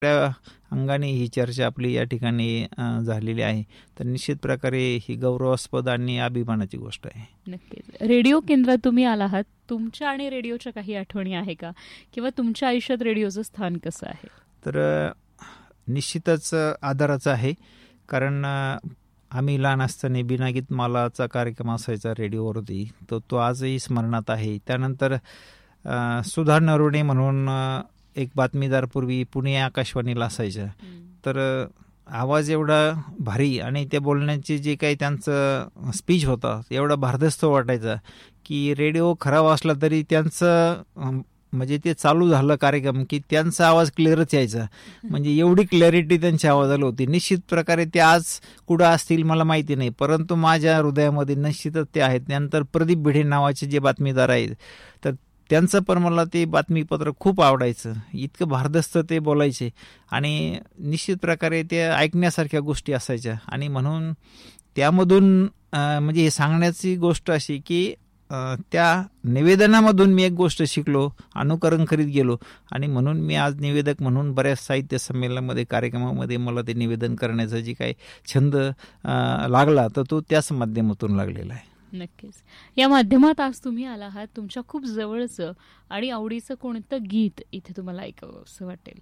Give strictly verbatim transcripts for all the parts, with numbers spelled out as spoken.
त्या अंगाने ही चर्चा आपली या ठिकाणी अ, झालेली आहे. तर निश्चित प्रकारे ही गौरवास्पद आणि अभिमानाची गोष्ट आहे. नक्कीच. रेडिओ केंद्रात तुम्ही आला आहात, तुमच्या आणि रेडिओच्या काही आठवणी आहे का, किंवा तुमच्या आयुष्यात रेडिओचं स्थान कसं आहे? तर अ, निश्चितच अ, आदराचं आहे. कारण अ, आम्ही लहान असताना बिनागीत मालाचा कार्यक्रम असायचा रेडिओवरती, तर तो आजही स्मरणात आहे. त्यानंतर अ, सुधा नरोडे म्हणून अ, एक बातमीदार पूर्वी पुणे आकाशवाणीला असायच्या. तर अ, आवाज एवढा भारी आणि त्या बोलण्याची जे काही त्यांचं स्पीच होता एवढा भारदस्त वाटायचा की रेडिओ खराब असला तरी त्यांचं अम, म्हणजे ते चालू झालं कार्यक्रम की त्यांचा आवाज क्लिअरच यायचा. म्हणजे एवढी क्लॅरिटी त्यांच्या आवाजाला होती. निश्चित प्रकारे ते आज कुठं असतील मला माहिती नाही, परंतु माझ्या हृदयामध्ये निश्चितच ते आहेत. त्यानंतर प्रदीप भिडे नावाचे जे बातमीदार आहेत, तर त्यांचं पण मला ते बातमीपत्र खूप आवडायचं. इतकं भारदस्त ते बोलायचे आणि निश्चित प्रकारे ते ऐकण्यासारख्या गोष्टी असायच्या. आणि म्हणून त्यामधून अ, म्हणजे हे सांगण्याची गोष्ट अशी की अ, त्या निवेदनामधून मी एक गोष्ट शिकलो, अनुकरण करीत गेलो आणि म्हणून मी आज निवेदक म्हणून बऱ्याच साहित्य संमेलनामध्ये कार्यक्रमामध्ये मला ते निवेदन करण्याचा जी काही छंद अ, लागला तर तो त्याच माध्यमातून लागलेला आहे. नक्कीच. या माध्यमात आज तुम्ही आला आहात, तुमच्या खूप जवळचं आणि आवडीचं कोणतं गीत इथे तुम्हाला ऐकावं असं वाटेल?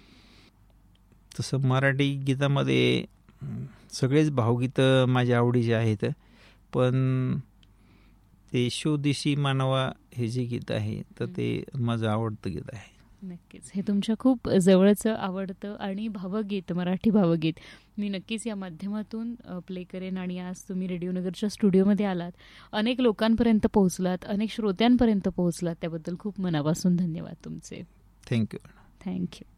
तसं मराठी गीतामध्ये अं, सगळेच भावगीतं माझ्या आवडीचे आहेत, पण ते शोधिशी मानवा हे जे गीत आहे तर ते माझं आवडतं गीत आहे. नक्कीच. हे तुमच्या खूप जवळचं आवडतं आणि भावगीत, मराठी भावगीत मी नक्कीच या माध्यमातून प्ले करेन. आणि आज तुम्ही रेडिओनगरच्या स्टुडिओमध्ये आलात, अनेक लोकांपर्यंत पोहोचलात, अनेक श्रोत्यांपर्यंत पोहोचलात, त्याबद्दल खूप मनापासून धन्यवाद तुमचे. थँक्यू. थँक्यू.